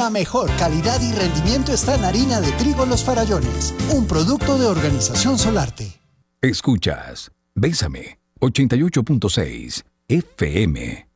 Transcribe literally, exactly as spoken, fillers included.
La mejor calidad y rendimiento está en harina de trigo Los Farallones, un producto de Organización Solarte. Escuchas Bésame ochenta y ocho punto seis F M.